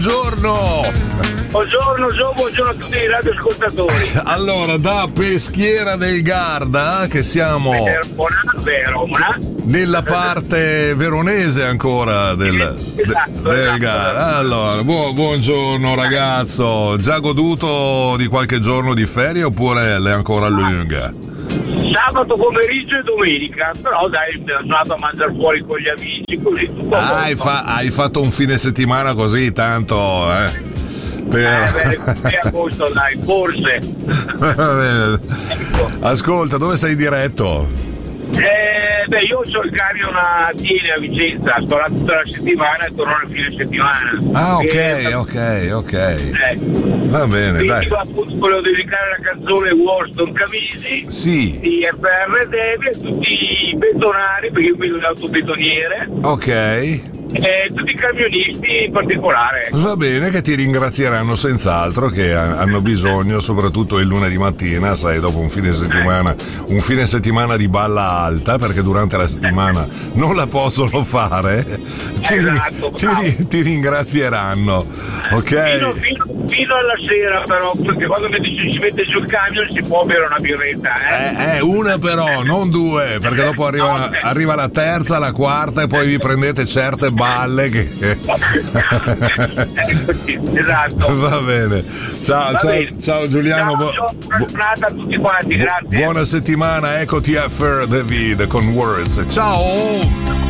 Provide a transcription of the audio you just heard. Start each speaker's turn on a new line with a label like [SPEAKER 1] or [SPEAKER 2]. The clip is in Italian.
[SPEAKER 1] Buongiorno!
[SPEAKER 2] Buongiorno a tutti i radioascoltatori.
[SPEAKER 1] Allora, da Peschiera del Garda, che siamo
[SPEAKER 2] Verona,
[SPEAKER 1] nella parte veronese ancora del Garda. Allora, buongiorno ragazzo, già goduto di qualche giorno di ferie oppure l'è ancora lunga?
[SPEAKER 2] Sabato pomeriggio e domenica, però dai, sono andato a mangiare fuori con gli amici, così tutto
[SPEAKER 1] hai fatto un fine settimana così tanto,
[SPEAKER 2] per agosto, dai, forse.
[SPEAKER 1] Ascolta, dove sei diretto?
[SPEAKER 2] Io ho il carico una tiene a Vicenza, sto là tutta la settimana e torno nel fine settimana.
[SPEAKER 1] Ah, ok. Va bene,
[SPEAKER 2] quindi
[SPEAKER 1] dai.
[SPEAKER 2] Io appunto volevo dedicare la canzone Worston Camisi di FR Devi a tutti i betonari, perché io guido l'autobetoniere.
[SPEAKER 1] Ok.
[SPEAKER 2] E tutti i camionisti in particolare.
[SPEAKER 1] Va bene, che ti ringrazieranno senz'altro, che hanno bisogno, soprattutto il lunedì mattina, sai, dopo un fine settimana di balla alta, perché durante la settimana non la possono fare. Ti ringrazieranno, ok?
[SPEAKER 2] Fino alla sera, però, perché quando si mette sul camion si può bere una birretta,
[SPEAKER 1] una però, non due, perché dopo arriva la terza, la quarta e poi vi prendete certe balle che
[SPEAKER 2] esatto.
[SPEAKER 1] Va bene. Ciao Giuliano,
[SPEAKER 2] buona giornata a tutti quanti, grazie.
[SPEAKER 1] Buona settimana, eccoti a Fair David con Words. Ciao.